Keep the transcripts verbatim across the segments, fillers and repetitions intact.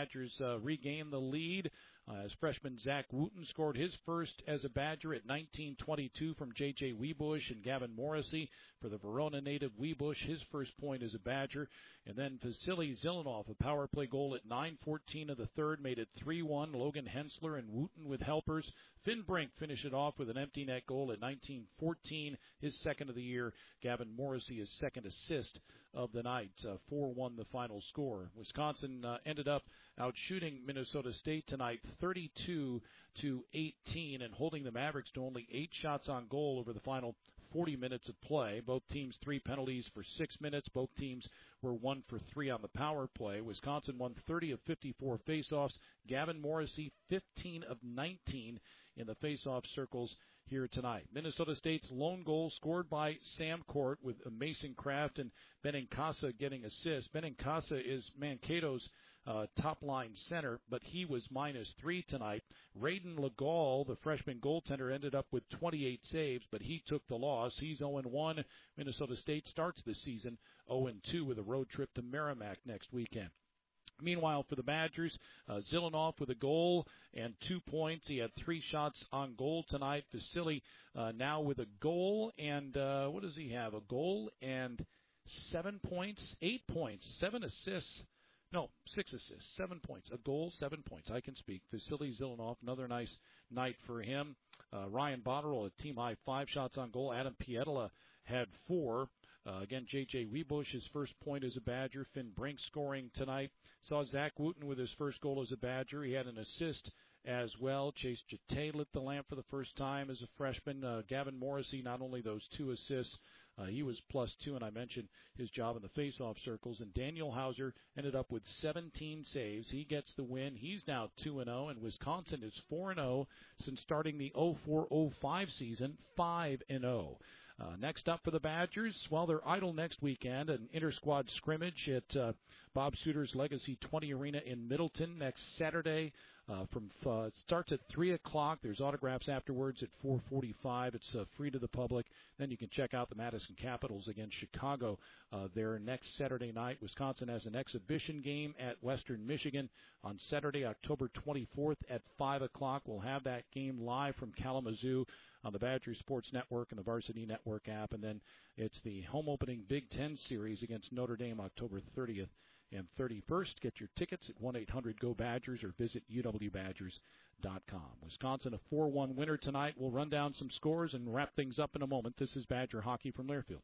Badgers uh, regain the lead. Uh, as freshman Zach Wooten scored his first as a Badger at nineteen twenty-two from J J Wiebusch, and Gavin Morrissey for the Verona native Wiebusch, his first point as a Badger. And then Vasily Zilanoff, a power play goal at nine fourteen of the third, made it three one. Logan Hensler and Wooten with helpers. Finn Brink finished it off with an empty net goal at nineteen fourteen, his second of the year. Gavin Morrissey, his second assist of the night. Uh, four one the final score. Wisconsin uh, ended up out shooting Minnesota State tonight thirty-two to eighteen and holding the Mavericks to only eight shots on goal over the final forty minutes of play. Both teams three penalties for six minutes. Both teams were one for three on the power play. Wisconsin won thirty of fifty-four faceoffs. Gavin Morrissey fifteen of nineteen in the faceoff circles here tonight. Minnesota State's lone goal scored by Sam Court with Mason Kraft and Benincasa getting assists. Benincasa is Mankato's uh, top-line center, but he was minus three tonight. Raiden Legall, the freshman goaltender, ended up with twenty-eight saves, but he took the loss. He's oh and one. Minnesota State starts the season oh and two with a road trip to Merrimack next weekend. Meanwhile, for the Badgers, uh, Zilanoff with a goal and two points. He had three shots on goal tonight. Vasily uh, now with a goal and, uh, what does he have? A goal and seven points, eight points, seven assists. No, six assists, seven points. A goal, seven points. I can speak. Vasily Zilanoff, another nice night for him. Uh, Ryan Botterill, a team-high five shots on goal. Adam Pietila had four. Uh, again, J J Wiebusch, his first point as a Badger. Finn Brink scoring tonight. Saw Zach Wooten with his first goal as a Badger. He had an assist as well. Chase Jete lit the lamp for the first time as a freshman. Uh, Gavin Morrissey, not only those two assists, uh, he was plus two, and I mentioned his job in the face-off circles. And Daniel Hauser ended up with seventeen saves. He gets the win. He's now two and oh, and Wisconsin is four and oh since starting the oh four oh five season, five and oh. Uh, next up for the Badgers, well, they're idle next weekend, an inter-squad scrimmage at uh, Bob Suter's Legacy twenty Arena in Middleton next Saturday. Uh, from uh, it starts at three o'clock. There's autographs afterwards at four forty-five. It's uh, free to the public. Then you can check out the Madison Capitals against Chicago uh, there next Saturday night. Wisconsin has an exhibition game at Western Michigan on Saturday, October twenty-fourth at five o'clock. We'll have that game live from Kalamazoo on the Badger Sports Network and the Varsity Network app. And then it's the home opening Big Ten series against Notre Dame October thirtieth and thirty-first. Get your tickets at one eight hundred go Badgers or visit U W Badgers dot com. Wisconsin a four one winner tonight. We'll run down some scores and wrap things up in a moment. This is Badger Hockey from Learfield.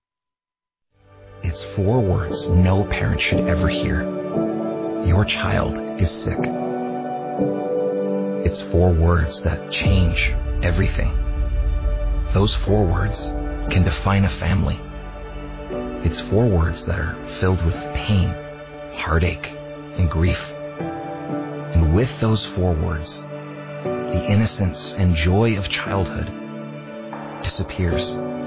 It's four words no parent should ever hear. Your child is sick. It's four words that change everything. Those four words can define a family. It's four words that are filled with pain, heartache, and grief. And with those four words, the innocence and joy of childhood disappears.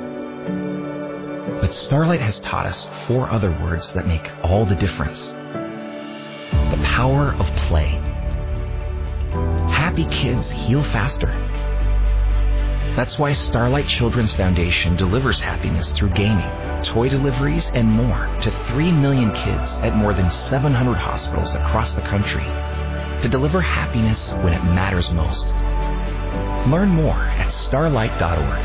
But Starlight has taught us four other words that make all the difference. The power of play. Happy kids heal faster. That's why Starlight Children's Foundation delivers happiness through gaming, toy deliveries, and more to three million kids at more than seven hundred hospitals across the country to deliver happiness when it matters most. Learn more at starlight dot org.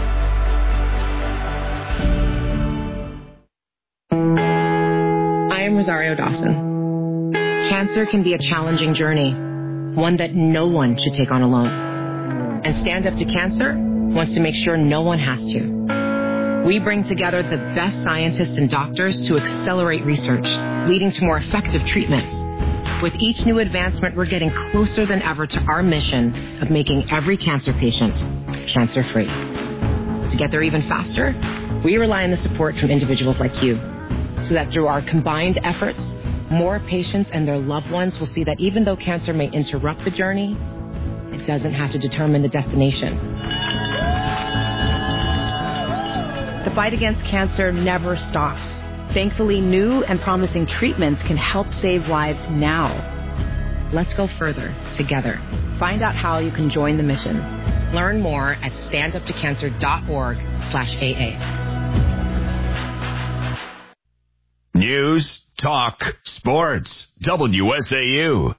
I am Rosario Dawson. Cancer can be a challenging journey, one that no one should take on alone. And Stand Up to Cancer wants to make sure no one has to. We bring together the best scientists and doctors to accelerate research, leading to more effective treatments. With each new advancement, we're getting closer than ever to our mission of making every cancer patient cancer-free. To get there even faster, we rely on the support from individuals like you, so that through our combined efforts, more patients and their loved ones will see that even though cancer may interrupt the journey, it doesn't have to determine the destination. The fight against cancer never stops. Thankfully, new and promising treatments can help save lives now. Let's go further together. Find out how you can join the mission. Learn more at stand up to cancer dot org slash A A. News, talk, sports, W S A U.